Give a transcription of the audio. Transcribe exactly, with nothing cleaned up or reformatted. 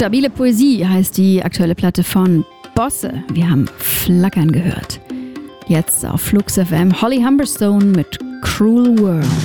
Stabile Poesie heißt die aktuelle Platte von Bosse. Wir haben Flackern gehört. Jetzt auf Flux F M Holly Humberstone mit Cruel World.